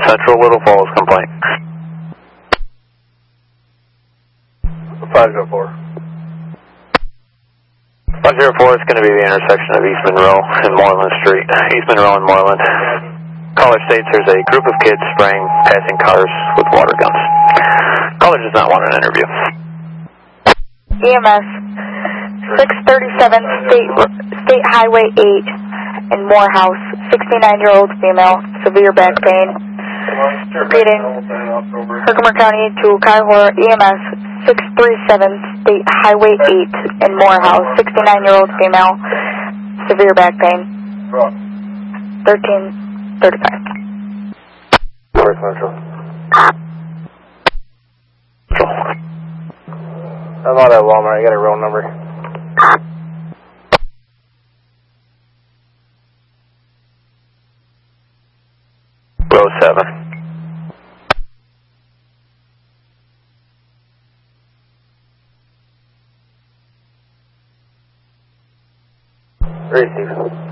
Central Little Falls complaint. 504. 504 is going to be the intersection of East Monroe and Moreland Street. East Monroe and Moreland. Caller states there's a group of kids spraying passing cars with water guns. Caller does not want an interview. EMS 637 State Highway 8 in Morehouse, 69-year-old female, severe back pain. Repeating, Herkimer County to Cuyahoga, EMS 637 State Highway 8 in Morehouse, 69-year-old female, severe back pain. 1335. North Central. I'm out at Walmart. I got a roll number. Row 7. Receive.